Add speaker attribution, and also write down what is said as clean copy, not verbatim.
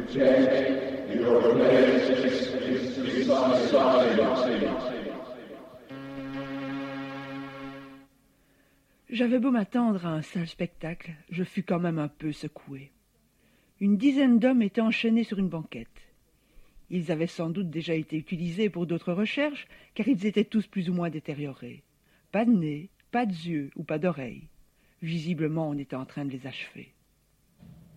Speaker 1: J'avais beau m'attendre à un sale spectacle, je fus quand même un peu secoué. Une dizaine d'hommes étaient enchaînés sur une banquette. Ils avaient sans doute déjà été utilisés pour d'autres recherches, car ils étaient tous plus ou moins détériorés. Pas de nez, pas de yeux ou pas d'oreilles. Visiblement, on était en train de les achever.